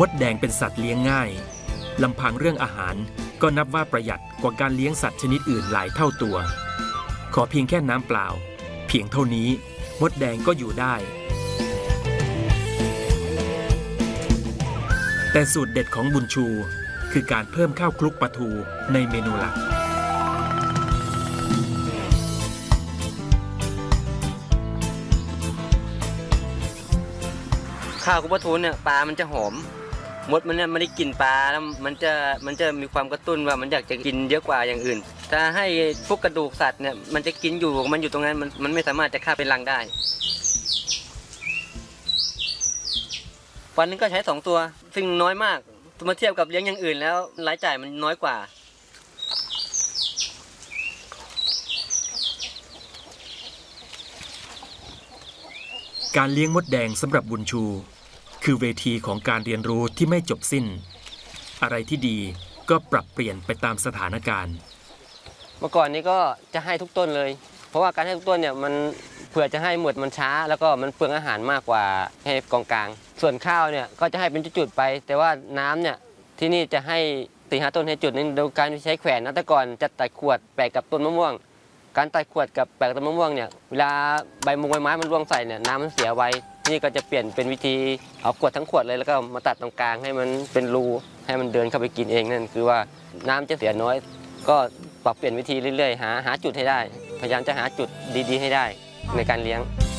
มดแดงเป็นสัตว์เลี้ยงง่ายลำพังเรื่องอาหารก็นับว่าประหยัดกว่าการเลี้ยงสัตว์ชนิดอื่นหลายเท่าตัวขอเพียงแค่น้ำเปล่าเพียงเท่านี้มดแดงก็อยู่ได้แต่สูตรเด็ดของบุญชูคือการเพิ่มข้าวคลุกปลาทูในเมนูหลักข้าวคลุกปลาทูเนี่ยปลามันจะหอมมดมันเนี่ยไม่ได้กินปลาแล้วมันจะมีความกระตุ้นว่ามันอยากจะกินเยอะกว่าอย่างอื่นถ้าให้พวกกระดูกสัตว์เนี่ยมันจะกินอยู่มันอยู่ตรงนั้นมันไม่สามารถจะฆ่าเป็นรังได้วันนึงก็ใช้2ตัวซึ่งน้อยมากมาเทียบกับเลี้ยงอย่างอื่นแล้วรายจ่ายมันน้อยกว่าการเลี้ยงมดแดงสำหรับบุญชูคือเวทีของการเรียนรู้ที่ไม่จบสิ้นอะไรที่ดีก็ปรับเปลี่ยนไปตามสถานการณ์เมื่อก่อนนี้ก็จะให้ทุกต้นเลยเพราะว่าการให้ทุกต้นเนี่ยมันเผื่อจะให้หมดมันช้าแล้วก็มันเปลืองอาหารมากกว่าให้กองกลางส่วนข้าวเนี่ยก็จะให้เป็นจุดๆไปแต่ว่าน้ำเนี่ยที่นี่จะให้4-5 ต้นให้จุดนึงโดยการใช้แขวนนะแต่ก่อนจะตัดขวดแปะกับต้นมะม่วงการตัดขวดกับแปะกับต้นมะม่วงเนี่ยเวลาใบไม้มันร่วงใส่เนี่ยน้ำมันเสียไวนี่ก็จะเปลี่ยนเป็นวิธีเอาขวดทั้งขวดเลยแล้วก็มาตัดตรงกลางให้มันเป็นรูให้มันเดินเข้าไปกินเองนั่นคือว่าน้ำจะเสียน้อยก็ปรับเปลี่ยนวิธีเรื่อยๆหาจุดให้ได้พยายามจะหาจุดดีๆให้ได้ในการเลี้ยง